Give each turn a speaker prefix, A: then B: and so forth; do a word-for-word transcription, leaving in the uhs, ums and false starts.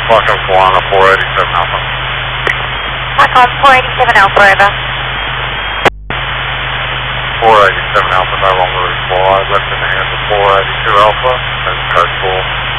A: Welcome Solana four eighty-seven Alpha.
B: Welcome four eighty-seven Alpha, over.
A: four eighty-seven Alpha no longer required, left in the hands of four eighty-two Alpha, and code four.